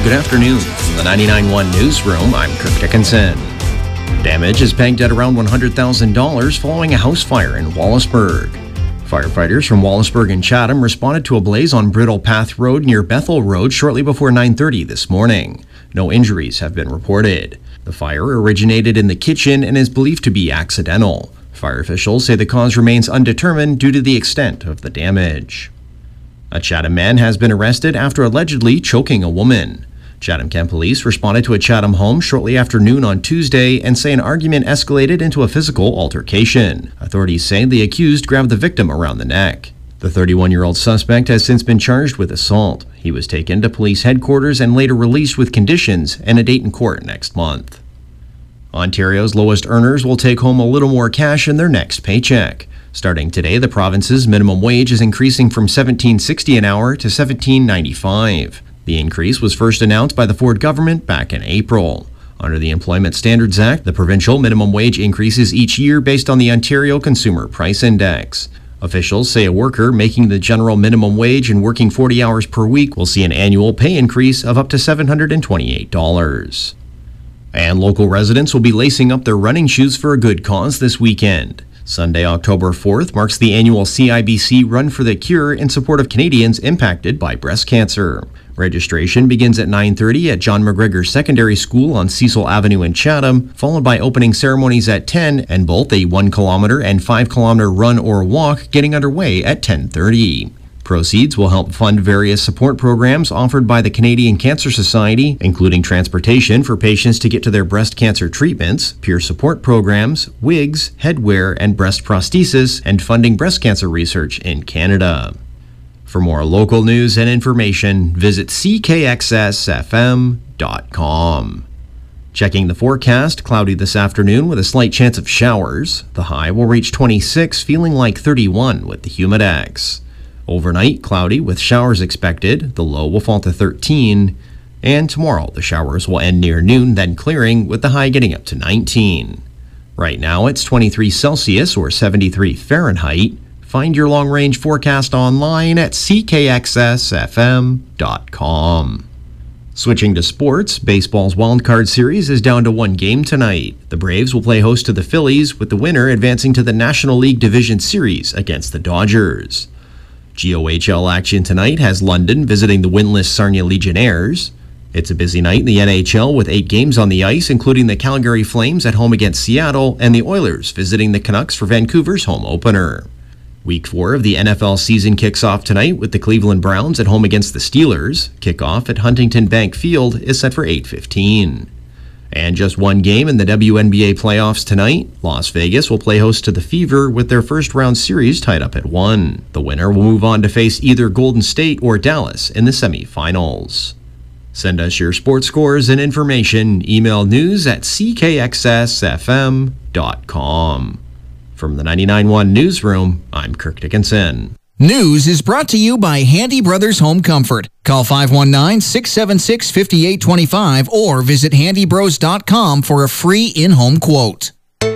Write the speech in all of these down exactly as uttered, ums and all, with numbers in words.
Good afternoon. From the ninety-nine point one newsroom, I'm Kirk Dickinson. Damage is pegged at around one hundred thousand dollars following a house fire in Wallaceburg. Firefighters from Wallaceburg and Chatham responded to a blaze on Brittle Path Road near Bethel Road shortly before nine thirty this morning. No injuries have been reported. The fire originated in the kitchen and is believed to be accidental. Fire officials say the cause remains undetermined due to the extent of the damage. A Chatham man has been arrested after allegedly choking a woman. Chatham-Kent police responded to a Chatham home shortly after noon on Tuesday and say an argument escalated into a physical altercation. Authorities say the accused grabbed the victim around the neck. The thirty-one-year-old suspect has since been charged with assault. He was taken to police headquarters and later released with conditions and a date in court next month. Ontario's lowest earners will take home a little more cash in their next paycheck. Starting today, the province's minimum wage is increasing from seventeen sixty an hour to seventeen ninety-five. The increase was first announced by the Ford government back in April. Under the Employment Standards Act, the provincial minimum wage increases each year based on the Ontario Consumer Price Index. Officials say a worker making the general minimum wage and working forty hours per week will see an annual pay increase of up to seven hundred twenty-eight dollars. And local residents will be lacing up their running shoes for a good cause this weekend. Sunday, October fourth, marks the annual C I B C Run for the Cure in support of Canadians impacted by breast cancer. Registration begins at nine thirty at John McGregor Secondary School on Cecil Avenue in Chatham, followed by opening ceremonies at ten and both a one kilometer and five kilometer run or walk getting underway at ten thirty. Proceeds will help fund various support programs offered by the Canadian Cancer Society, including transportation for patients to get to their breast cancer treatments, peer support programs, wigs, headwear, and breast prosthesis, and funding breast cancer research in Canada. For more local news and information, visit c k x s f m dot com. Checking the forecast, cloudy this afternoon with a slight chance of showers. The high will reach twenty-six, feeling like thirty-one with the humidex. Overnight, cloudy with showers expected. The low will fall to thirteen. And tomorrow, the showers will end near noon, then clearing with the high getting up to nineteen. Right now, it's twenty-three Celsius or seventy-three Fahrenheit. Find your long-range forecast online at c k x s f m dot com. Switching to sports, baseball's wildcard series is down to one game tonight. The Braves will play host to the Phillies, with the winner advancing to the National League Division Series against the Dodgers. G O H L action tonight has London visiting the winless Sarnia Legionnaires. It's a busy night in the N H L with eight games on the ice, including the Calgary Flames at home against Seattle and the Oilers visiting the Canucks for Vancouver's home opener. Week four of the N F L season kicks off tonight with the Cleveland Browns at home against the Steelers. Kickoff at Huntington Bank Field is set for eight fifteen. And just one game in the W N B A playoffs tonight. Las Vegas will play host to the Fever with their first round series tied up at one. The winner will move on to face either Golden State or Dallas in the semifinals. Send us your sports scores and information. Email news at c k x s f m dot com. From the ninety-nine point one newsroom, I'm Kirk Dickinson. News is brought to you by Handy Brothers Home Comfort. Call five one nine, six seven six, five eight two five or visit handy bros dot com for a free in-home quote.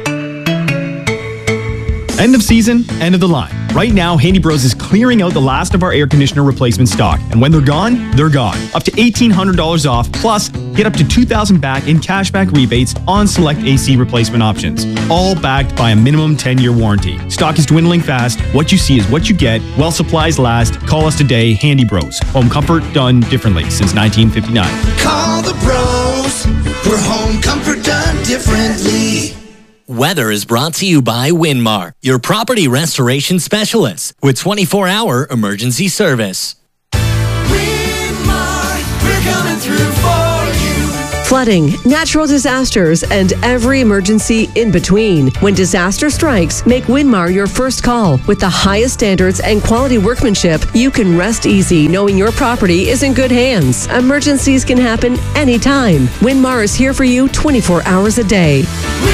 End of season, end of the line. Right now, Handy Bros is clearing out the last of our air conditioner replacement stock. And when they're gone, they're gone. Up to eighteen hundred dollars off, plus get up to two thousand dollars back in cashback rebates on select A C replacement options. All backed by a minimum ten-year warranty. Stock is dwindling fast. What you see is what you get. While supplies last, call us today, Handy Bros. Home comfort done differently since nineteen fifty-nine. Call the bros for home comfort done differently. Weather is brought to you by Winmar, your property restoration specialist with twenty-four hour emergency service. Winmar, we're coming through for you. Flooding, natural disasters, and every emergency in between. When disaster strikes, make Winmar your first call. With the highest standards and quality workmanship, you can rest easy knowing your property is in good hands. Emergencies can happen anytime. Winmar is here for you twenty-four hours a day.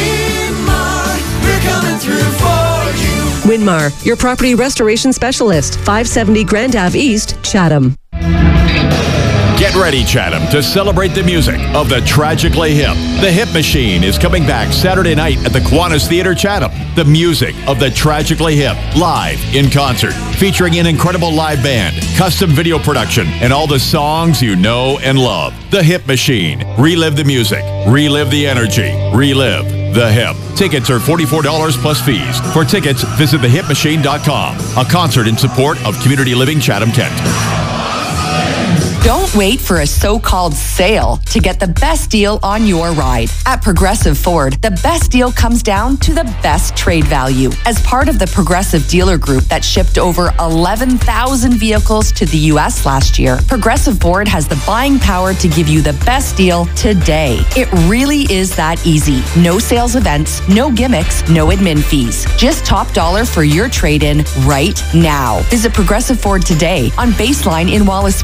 Coming through for you. Winmar, your property restoration specialist, five seventy Grand Ave East, Chatham. Get Get ready, Chatham, to celebrate the music of the Tragically Hip. The Hip Machine is coming back Saturday night at the Kiwanis Theatre, Chatham. The music of the Tragically Hip, live in concert, featuring an incredible live band, custom video production, and all the songs you know and love. The Hip Machine. Relive the music. Relive the energy. Relive the Hip. Tickets are forty-four dollars plus fees. For tickets, visit the hip machine dot com. A concert in support of Community Living Chatham, Kent. Don't wait for a so-called sale to get the best deal on your ride. At Progressive Ford, the best deal comes down to the best trade value. As part of the Progressive Dealer Group that shipped over eleven thousand vehicles to the U S last year, Progressive Ford has the buying power to give you the best deal today. It really is that easy. No sales events, no gimmicks, no admin fees. Just top dollar for your trade-in right now. Visit Progressive Ford today on Baseline in Wallace